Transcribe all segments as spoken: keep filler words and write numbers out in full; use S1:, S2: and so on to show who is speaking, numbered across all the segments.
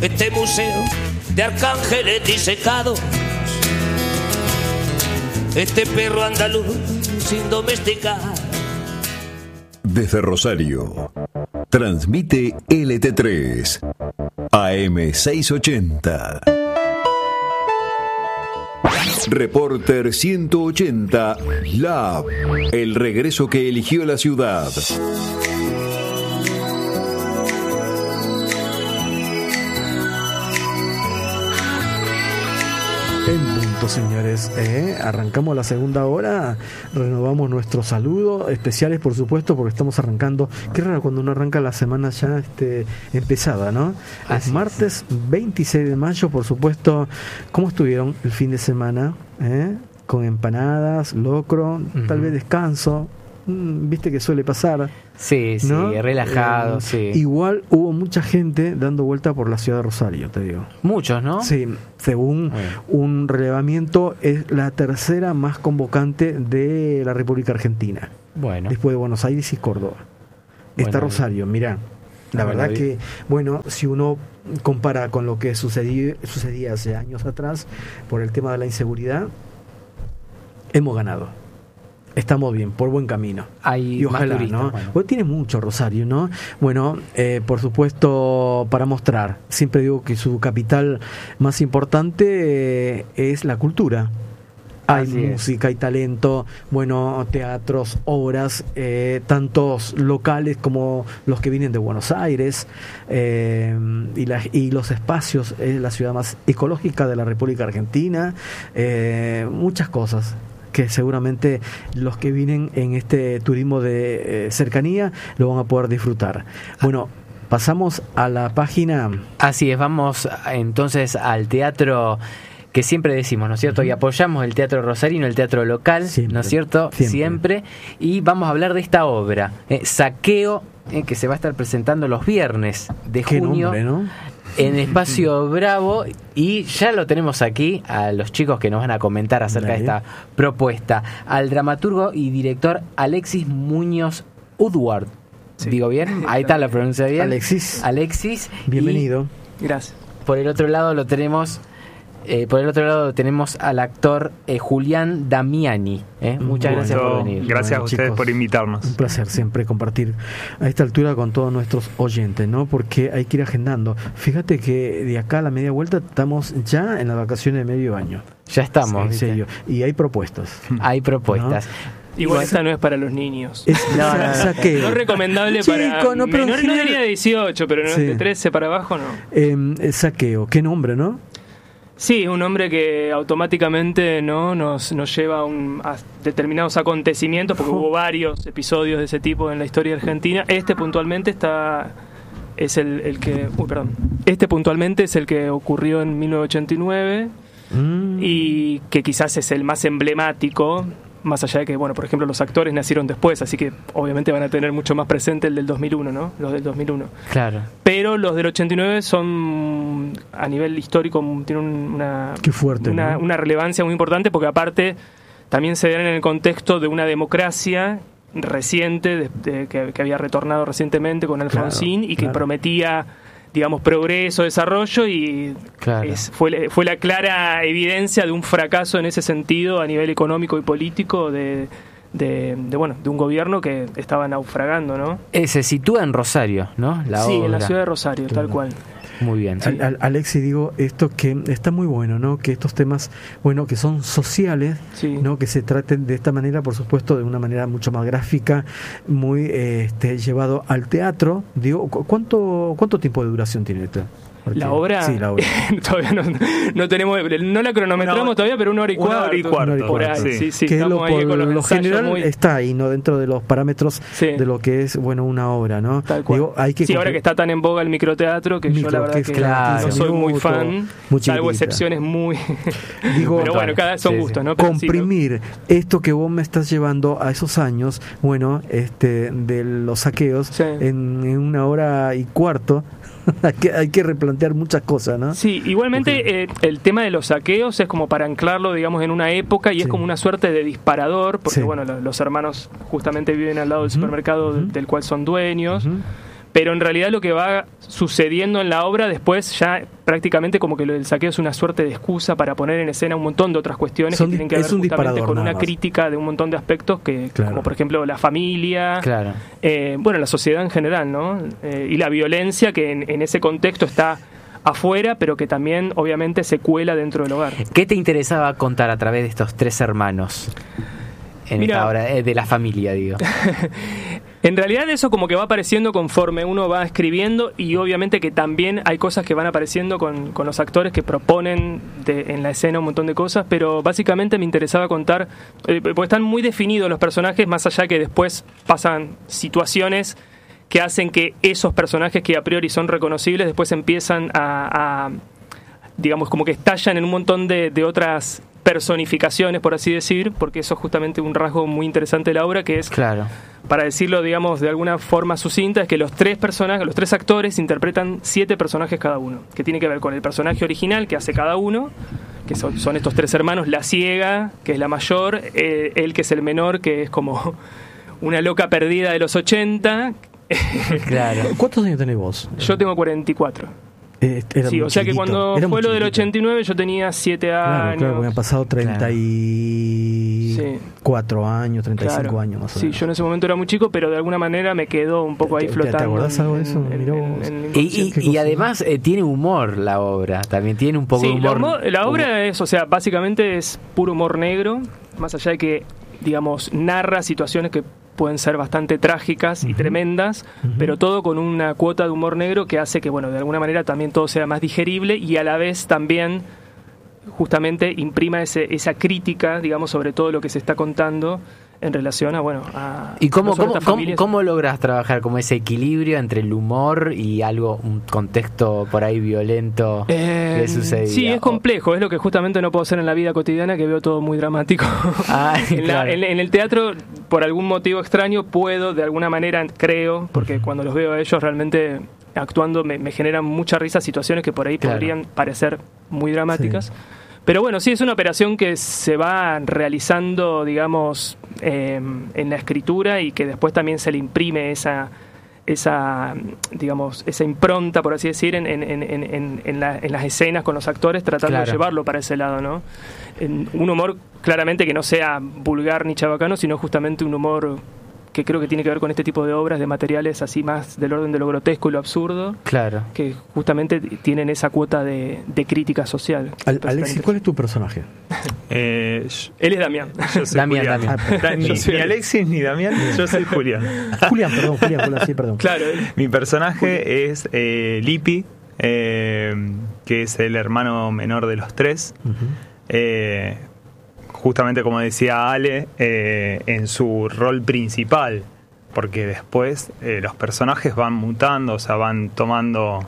S1: este museo de arcángeles disecados, este perro andaluz sin domesticar.
S2: Desde Rosario, transmite L T tres, A M seiscientos ochenta. Reporter ciento ochenta, Lab, el regreso que eligió la ciudad.
S3: En punto, señores, ¿eh? Arrancamos la segunda hora, renovamos nuestros saludos especiales, por supuesto, porque estamos arrancando. Qué raro cuando uno arranca la semana ya este, empezada, ¿no?
S4: Así
S3: es martes veintiséis de mayo, por supuesto. ¿Cómo estuvieron el fin de semana? ¿Eh? Con empanadas, locro, uh-huh. tal vez descanso. Viste que suele pasar.
S4: Sí, sí,
S3: ¿no?
S4: relajado,
S3: eh,
S4: sí.
S3: Igual hubo mucha gente dando vuelta por la ciudad de Rosario, te digo.
S4: Muchos, ¿no?
S3: Sí, según bueno. un relevamiento, es la tercera más convocante de la República Argentina.
S4: Bueno.
S3: Después de Buenos Aires y Córdoba. Está bueno, Rosario, mirá. La verdad bueno, que, bueno, si uno compara con lo que sucedí, sucedía hace años atrás, por el tema de la inseguridad, hemos ganado. Estamos bien, por buen camino.
S4: Hay
S3: y ojalá,
S4: más turistas,
S3: ¿no?
S4: Bueno.
S3: Hoy tiene mucho Rosario, ¿no? Bueno, eh, por supuesto, para mostrar. Siempre digo que su capital más importante eh, es la cultura. Hay
S4: Así
S3: música, hay talento, bueno, teatros, obras, eh, tantos locales como los que vienen de Buenos Aires, eh, y, la, y los espacios, es la ciudad más ecológica de la República Argentina, eh, muchas cosas que seguramente los que vienen en este turismo de eh, cercanía lo van a poder disfrutar. Bueno, pasamos a la página.
S4: Así es, vamos entonces al teatro que siempre decimos, ¿no es cierto? Uh-huh. Y apoyamos el teatro rosarino, el teatro local, siempre, ¿no es cierto? Siempre. siempre. Y vamos a hablar de esta obra, eh, Saqueo, eh, que se va a estar presentando los viernes de
S3: Qué
S4: junio.
S3: Nombre, ¿no?
S4: En Espacio Bravo, y ya lo tenemos aquí a los chicos que nos van a comentar acerca Dale. de esta propuesta, al dramaturgo y director Alexis Muñoz Udward. Sí. ¿Digo bien? Ahí está, la pronuncia bien.
S3: Alexis.
S4: Alexis.
S3: Bienvenido.
S5: Y, gracias.
S4: Por el otro lado lo tenemos... Eh, por el otro lado tenemos al actor eh, Julián Damiani. ¿eh? Muchas bueno, gracias por venir.
S5: Gracias bueno, a ustedes chicos, por invitarnos.
S3: Un placer siempre compartir a esta altura con todos nuestros oyentes, ¿no? Porque hay que ir agendando. Fíjate que de acá a la media vuelta estamos ya en las vacaciones de medio año.
S4: Ya estamos.
S3: Sí, en serio. Y hay propuestas.
S4: Hay propuestas.
S5: ¿No? Igual esta no es para los niños.
S3: Es, no, no,
S5: saqueo. No es recomendable
S3: Chico,
S5: para
S3: no, pero
S5: menores general... de dieciocho, pero no sí. de trece para abajo no.
S3: Eh, saqueo, qué nombre, ¿no?
S5: Sí, un nombre que automáticamente no nos, nos lleva a, un, a determinados acontecimientos, porque hubo varios episodios de ese tipo en la historia argentina. Este puntualmente está es el, el que uy, perdón. Este puntualmente es el que ocurrió en mil novecientos ochenta y nueve mm. y que quizás es el más emblemático. Más allá de que, bueno, por ejemplo, los actores nacieron después, así que obviamente van a tener mucho más presente el del dos mil uno, ¿no? Los del dos mil uno.
S4: Claro.
S5: Pero los del ochenta y nueve son, a nivel histórico, tienen una,
S3: Qué fuerte,
S5: una,
S3: ¿no?
S5: una relevancia muy importante, porque aparte también se dan en el contexto de una democracia reciente, de, de, que, que había retornado recientemente con Alfonsín, claro, y que claro. prometía, digamos, progreso, desarrollo, y
S4: claro.
S5: es, fue, fue la clara evidencia de un fracaso en ese sentido a nivel económico y político de, de, de bueno, de un gobierno que estaba naufragando, ¿no?
S4: Eh, se sitúa en Rosario, ¿no? La
S5: sí,
S4: obra.
S5: En la ciudad de Rosario,
S3: claro.
S5: tal cual.
S4: Muy bien.
S3: Sí. Al, Alexi, digo, esto que está muy bueno, ¿no? Que estos temas, bueno, que son sociales, sí. ¿no? Que se traten de esta manera, por supuesto, de una manera mucho más gráfica, muy eh, este, llevado al teatro. Digo, ¿cuánto cuánto tiempo de duración tiene esto?
S5: Porque, la obra,
S3: sí, la obra.
S5: todavía no, no tenemos, no la cronometramos no, todavía, pero una hora y cuarto.
S3: Una hora y cuarto,
S5: por ahí,
S3: sí.
S5: sí, sí,
S3: que lo, por lo general
S5: muy...
S3: está ahí, ¿no? Dentro de los parámetros sí. de lo que es, bueno, una obra, ¿no?
S5: Tal cual.
S3: Digo, hay que
S5: sí, compre... ahora que está tan en boga el microteatro, que Micro, yo la verdad que, que
S3: claro,
S5: no soy
S3: minuto,
S5: muy fan, salvo excepciones muy...
S3: Digo,
S5: pero bueno, cada son
S3: sí,
S5: gustos,
S3: sí.
S5: ¿no? Pero
S3: comprimir sí, ¿no? esto que vos me estás llevando a esos años, bueno, este de los saqueos, sí. en, en una hora y cuarto, hay, que, hay que replantear muchas cosas, ¿no?
S5: Sí, igualmente okay. eh, el tema de los saqueos es como para anclarlo, digamos, en una época, y sí. es como una suerte de disparador, porque sí. bueno, los, los hermanos justamente viven al lado del uh-huh. supermercado uh-huh. del cual son dueños, uh-huh. pero en realidad lo que va sucediendo en la obra después ya prácticamente como que lo del saqueo es una suerte de excusa para poner en escena un montón de otras cuestiones Son, que tienen que ver justamente con una crítica de un montón de aspectos que, claro. como por ejemplo la familia,
S4: claro.
S5: eh, bueno, la sociedad en general, ¿no? Eh, y la violencia que en, en ese contexto está afuera, pero que también obviamente se cuela dentro del hogar.
S4: ¿Qué te interesaba contar a través de estos tres hermanos en Mira, esta obra, de la familia, digo?
S5: En realidad eso como que va apareciendo conforme uno va escribiendo, y obviamente que también hay cosas que van apareciendo con, con los actores que proponen de, en la escena un montón de cosas, pero básicamente me interesaba contar, eh, porque están muy definidos los personajes, más allá que después pasan situaciones que hacen que esos personajes que a priori son reconocibles después empiezan a, a digamos, como que estallan en un montón de, de otras personificaciones, por así decir, porque eso es justamente un rasgo muy interesante de la obra, que es,
S4: claro.
S5: para decirlo, digamos, de alguna forma sucinta, es que los tres personajes, los tres actores interpretan siete personajes cada uno, que tiene que ver con el personaje original que hace cada uno, que son, son estos tres hermanos, la ciega, que es la mayor, eh, él que es el menor, que es como una loca perdida de los ochenta.
S4: Claro.
S3: ¿Cuántos años tenés vos?
S5: Yo tengo cuarenta y cuatro.
S3: Era
S5: sí, o sea que cuando
S3: era
S5: fue lo
S3: chiquitito.
S5: del ochenta y nueve yo tenía siete
S3: claro,
S5: años.
S3: Claro, porque han pasado treinta y cuatro claro. años, treinta y cinco claro. años más o menos.
S5: Sí, yo en ese momento era muy chico, pero de alguna manera me quedó un poco ahí
S3: ¿Te,
S5: flotando.
S3: ¿Te acordás algo de eso?
S5: En, en, en, en
S4: y, y, y además eh, tiene humor la obra, también tiene un poco
S5: sí,
S4: de humor.
S5: La, humor, la obra humor. es, o sea, básicamente es puro humor negro, más allá de que, digamos, narra situaciones que pueden ser bastante trágicas y uh-huh. tremendas, uh-huh. pero todo con una cuota de humor negro que hace que, bueno, de alguna manera también todo sea más digerible y a la vez también justamente imprima ese, esa crítica, digamos, sobre todo lo que se está contando en relación a, bueno, a...
S4: ¿Y cómo, cómo, cómo, cómo logras trabajar como ese equilibrio entre el humor y algo, un contexto por ahí violento
S5: eh,
S4: que sucedía?
S5: Sí, es complejo, es lo que justamente no puedo hacer en la vida cotidiana, que veo todo muy dramático.
S4: Ah,
S5: en,
S4: claro.
S5: la, en, en el teatro, por algún motivo extraño, puedo, de alguna manera, creo, porque cuando los veo a ellos realmente actuando me, me generan mucha risa situaciones que por ahí claro. podrían parecer muy dramáticas. Sí. Pero bueno, sí, es una operación que se va realizando, digamos, eh, en la escritura y que después también se le imprime esa, esa digamos, esa impronta, por así decir, en, en, en, en, en, la, en las escenas con los actores, tratando claro. de llevarlo para ese lado, ¿no? En un humor claramente que no sea vulgar ni chabacano, sino justamente un humor que creo que tiene que ver con este tipo de obras, de materiales así más del orden de lo grotesco y lo absurdo,
S4: claro,
S5: que justamente tienen esa cuota de, de crítica social.
S3: Al, Alexis, ¿cuál es tu personaje?
S5: Eh, Él es Damián.
S6: Yo soy
S4: Damián,
S6: Julián.
S4: Damián.
S6: Ni, ni Alexis ni Damián, yo soy Julián.
S3: Julián, perdón, Julián, Julián, sí, perdón.
S5: Claro.
S6: Mi personaje Julián. es eh, Lipi, eh, que es el hermano menor de los tres. Uh-huh. Eh, justamente como decía Ale, eh, en su rol principal, porque después eh, los personajes van mutando, o sea, van tomando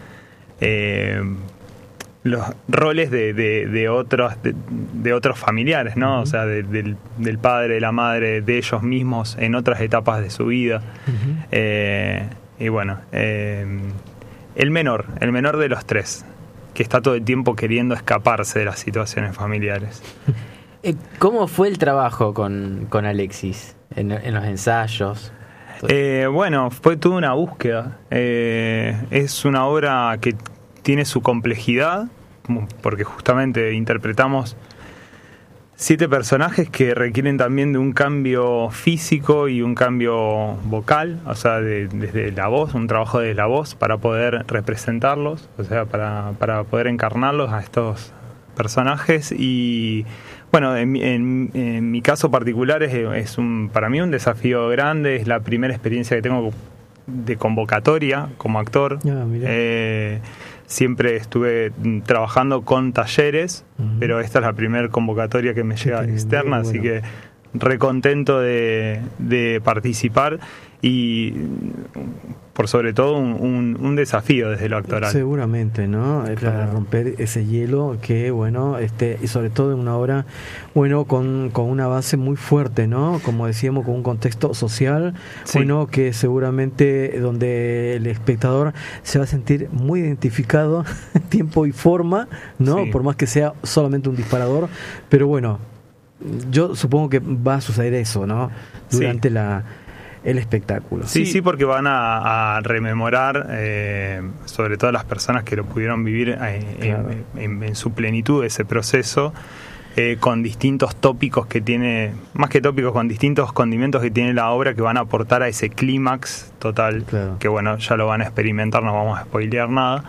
S6: eh, los roles de, de, de otros de, de otros familiares, ¿no? Uh-huh. O sea, de, del, del padre, de la madre, de ellos mismos en otras etapas de su vida. Uh-huh. Eh, y bueno, eh, el menor, el menor de los tres, que está todo el tiempo queriendo escaparse de las situaciones familiares.
S4: ¿Cómo fue el trabajo con, con Alexis en, en los ensayos?
S6: Eh, bueno, fue toda una búsqueda. Eh, es una obra que tiene su complejidad, porque justamente interpretamos siete personajes que requieren también de un cambio físico y un cambio vocal, o sea, de, desde la voz, un trabajo de la voz para poder representarlos, o sea, para, para poder encarnarlos a estos personajes. Y bueno, en, en, en mi caso particular es, es un, para mí un desafío grande, es la primera experiencia que tengo de convocatoria como actor.
S3: Ah,
S6: eh, siempre estuve trabajando con talleres, uh-huh. pero esta es la primera convocatoria que me llega externa, bueno. Así que re contento de, de participar y por sobre todo un, un, un desafío desde lo actoral.
S3: Seguramente, ¿no? Claro. Para romper ese hielo que, bueno, este y sobre todo en una obra, bueno, con, con una base muy fuerte, ¿no? Como decíamos, con un contexto social, sí. Bueno, que seguramente donde el espectador se va a sentir muy identificado en tiempo y forma, ¿no? Sí. Por más que sea solamente un disparador, pero bueno, yo supongo que va a suceder eso, ¿no? Durante sí. la el espectáculo.
S6: Sí, sí, sí, porque van a, a rememorar, eh, sobre todo las personas que lo pudieron vivir eh, claro. en, en, en su plenitud, ese proceso, eh, con distintos tópicos que tiene, más que tópicos, con distintos condimentos que tiene la obra que van a aportar a ese clímax total, claro. que bueno, ya lo van a experimentar, no vamos a spoilear nada.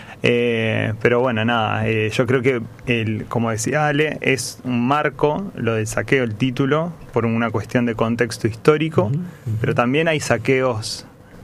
S6: Eh, pero bueno, nada, eh, yo creo que, el, como decía Ale, es un marco, lo del saqueo, el título, por una cuestión de contexto histórico, uh-huh, uh-huh. pero también hay saqueos.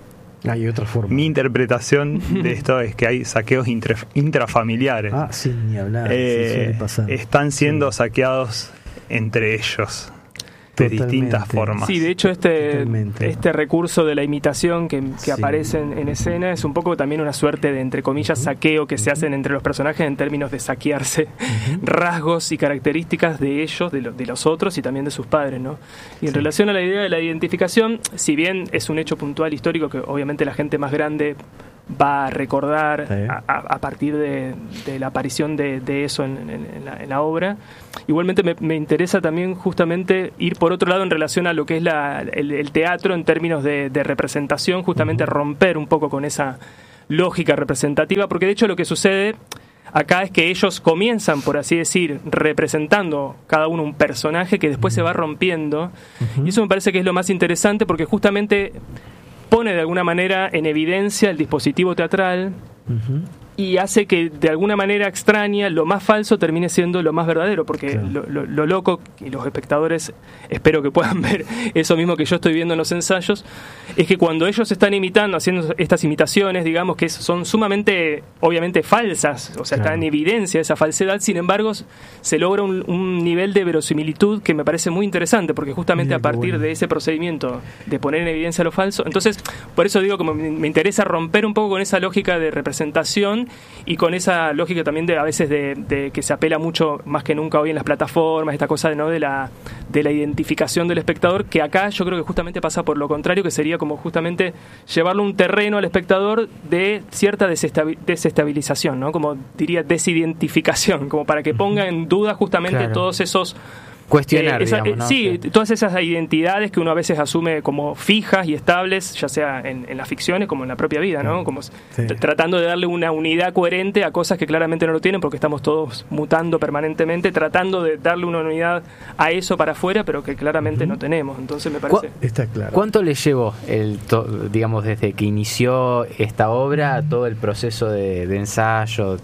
S3: Hay otra forma.
S6: Mi interpretación de esto es que hay saqueos intra, intrafamiliares.
S3: Ah, sí, ni hablar.
S6: Eh,
S3: sí, suele pasar.
S6: Están siendo
S3: sí.
S6: saqueados entre ellos. De Totalmente. distintas formas.
S5: Sí, de hecho este, este recurso de la imitación que, que sí. aparece en, en escena es un poco también una suerte de, entre comillas, saqueo que uh-huh. se hacen entre los personajes en términos de saquearse uh-huh. rasgos y características de ellos, de, lo, de los otros y también de sus padres, ¿no? Y en sí. relación a la idea de la identificación, si bien es un hecho puntual histórico que obviamente la gente más grande va a recordar sí. a, a partir de, de la aparición de, de eso en, en, en, la, en la obra. Igualmente me, me interesa también justamente ir por otro lado en relación a lo que es la, el, el teatro en términos de, de representación, justamente uh-huh. romper un poco con esa lógica representativa, porque de hecho lo que sucede acá es que ellos comienzan, por así decir, representando cada uno un personaje que después uh-huh. se va rompiendo, uh-huh. y eso me parece que es lo más interesante porque justamente pone de alguna manera en evidencia el dispositivo teatral uh-huh. y hace que de alguna manera extraña lo más falso termine siendo lo más verdadero, porque claro. lo, lo, lo loco, y los espectadores espero que puedan ver eso mismo que yo estoy viendo en los ensayos, es que cuando ellos están imitando, haciendo estas imitaciones, digamos que son sumamente, obviamente falsas, o sea, claro. está en evidencia esa falsedad, sin embargo se logra un, un nivel de verosimilitud que me parece muy interesante, porque justamente Mira, a partir bueno. de ese procedimiento de poner en evidencia lo falso, entonces por eso digo que me, me interesa romper un poco con esa lógica de representación y con esa lógica también de a veces de, de que se apela mucho más que nunca hoy en las plataformas, esta cosa de, ¿no? de la de la identificación del espectador, que acá yo creo que justamente pasa por lo contrario, que sería como justamente llevarle un terreno al espectador de cierta desestabi- desestabilización, ¿no? Como diría desidentificación, como para que ponga en duda justamente claro. todos esos
S4: cuestionar,
S5: eh, esa,
S4: digamos, ¿no?
S5: sí, sí, todas esas identidades que uno a veces asume como fijas y estables, ya sea en, en las ficciones como en la propia vida, ¿no? Como sí. t- tratando de darle una unidad coherente a cosas que claramente no lo tienen porque estamos todos mutando permanentemente, tratando de darle una unidad a eso para afuera, pero que claramente uh-huh. no tenemos. Entonces me parece...
S3: ¿Cu- Está claro.
S4: ¿Cuánto le llevó, el to- digamos, desde que inició esta obra, todo el proceso de, de ensayo?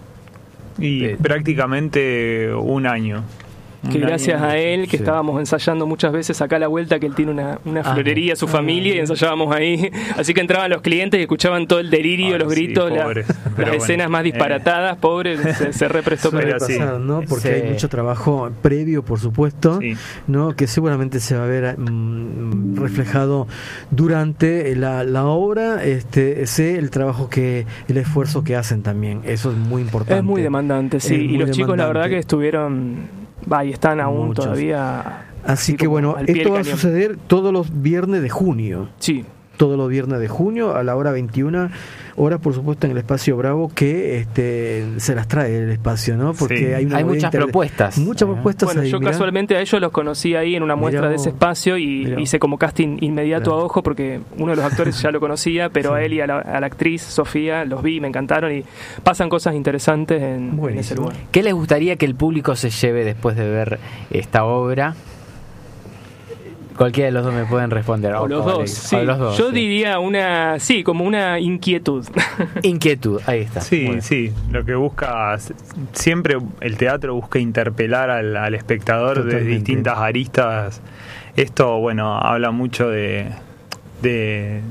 S6: Y de... prácticamente un año.
S5: Que gracias a él, que sí. estábamos ensayando muchas veces acá a la vuelta, que él tiene una, una florería, ah, su familia, ah, y ensayábamos ahí. Así que entraban los clientes y escuchaban todo el delirio, ah, los gritos, sí, la, las bueno, escenas más disparatadas, eh. pobre, se, se represtó para
S3: eso. Pasar, ¿no? Porque sí. hay mucho trabajo previo, por supuesto, sí. ¿no? Que seguramente se va a ver mm, reflejado durante la, la obra. Este, sé el trabajo que, el esfuerzo que hacen también. Eso es muy importante.
S5: Es muy demandante, sí.
S3: Es
S5: y los
S3: demandante.
S5: Chicos, la verdad, que estuvieron... Va, y están aún Muchos. todavía.
S3: Así, así que bueno, esto va a suceder todos los viernes de junio.
S5: Sí.
S3: Todos los viernes de junio a la hora veintiuna horas, por supuesto, en el Espacio Bravo, que este se las trae el espacio, ¿no? Porque
S4: sí.
S3: hay, una
S4: hay muchas inter... propuestas.
S3: Muchas uh-huh. propuestas.
S5: Bueno,
S3: ahí,
S5: yo
S3: mirá.
S5: casualmente a ellos los conocí ahí en una muestra mirá, de ese espacio y mirá. hice como casting inmediato claro. a ojo, porque uno de los actores ya lo conocía, pero sí. a él y a la, a la actriz Sofía los vi, me encantaron y pasan cosas interesantes en, en ese lugar.
S4: ¿Qué les gustaría que el público se lleve después de ver esta obra? Cualquiera de los dos me pueden responder.
S5: O, o, los, dos, sí. o los dos. Yo sí. diría una, sí, como una inquietud.
S4: Inquietud, ahí está.
S6: Sí, sí. Lo que busca, siempre el teatro busca interpelar al, al espectador Totalmente. de distintas aristas. Esto, bueno, habla mucho de, de,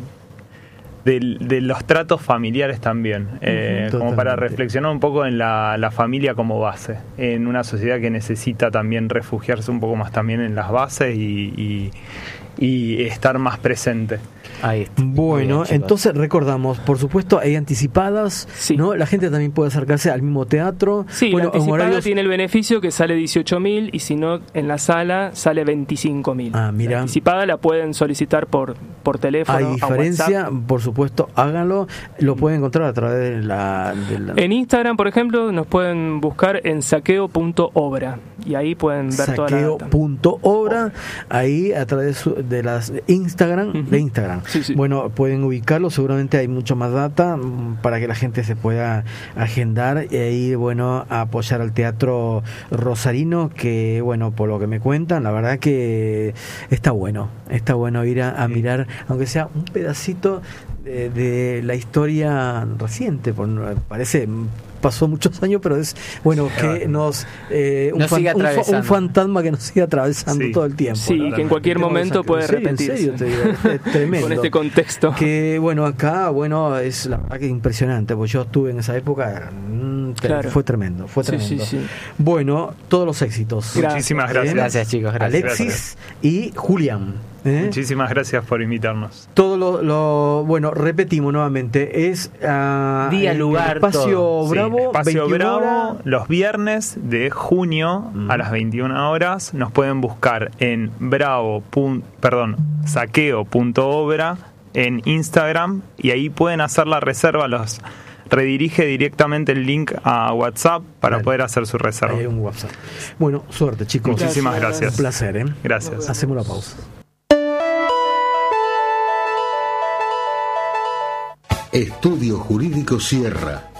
S6: de, de los tratos familiares también, eh, como para reflexionar un poco en la, la familia como base, en una sociedad que necesita también refugiarse un poco más también en las bases y, y, y estar más presente.
S4: Ahí está.
S3: Bueno, bien, entonces recordamos, por supuesto, hay anticipadas, sí. ¿no? La gente también puede acercarse al mismo teatro.
S5: Sí,
S3: bueno,
S5: la anticipada
S3: horarios...
S5: tiene el beneficio que sale dieciocho mil y si no, en la sala sale veinticinco mil.
S3: Ah, mira.
S5: La anticipada la pueden solicitar por, por teléfono.
S3: Hay diferencia, por supuesto, háganlo. Lo pueden encontrar a través de la, de la...
S5: En Instagram, por ejemplo, nos pueden buscar en saqueo punto obra y ahí pueden ver
S3: saqueo.
S5: toda la data.
S3: Punto obra, ahí a través de las Instagram, uh-huh. de Instagram.
S5: Sí, sí.
S3: Bueno, pueden ubicarlo, seguramente hay mucho más data para que la gente se pueda agendar y ahí, bueno, a apoyar al teatro rosarino, que, bueno, por lo que me cuentan, la verdad que está bueno, está bueno ir a, a mirar, aunque sea un pedacito de, de la historia reciente, por, parece... pasó muchos años, pero es bueno que nos eh, un,
S4: nos
S3: fan, un, fa, un fantasma que nos sigue atravesando sí. todo el tiempo.
S5: Sí, ¿no? Que en cualquier momento puede repetirse.
S3: En serio, te digo, es tremendo.
S5: Con este contexto.
S3: Que bueno, acá, bueno, es la verdad que es impresionante, porque yo estuve en esa época, mmm, claro. fue tremendo, fue tremendo.
S5: Sí, sí, sí.
S3: Bueno, todos los éxitos.
S6: Gracias. Muchísimas gracias.
S4: ¿Eh? Gracias, chicos. Gracias.
S3: Alexis
S6: gracias.
S3: y Julián. ¿Eh?
S6: Muchísimas gracias por invitarnos.
S3: Todo lo, lo bueno, repetimos nuevamente, es uh,
S4: día, lugar,
S3: Espacio
S4: todo.
S3: Bravo,
S6: sí, Espacio Bravo,
S3: horas.
S6: los viernes de junio mm. a las veintiuna horas. Nos pueden buscar en bravo, pun, perdón, saqueo punto obra en Instagram y ahí pueden hacer la reserva. Los redirige directamente el link a WhatsApp para vale. poder hacer su reserva.
S3: Hay un WhatsApp. Bueno, suerte, chicos.
S6: Muchísimas gracias.
S3: Un placer, ¿eh?
S6: Gracias.
S3: Hacemos la pausa.
S7: Estudio Jurídico Sierra.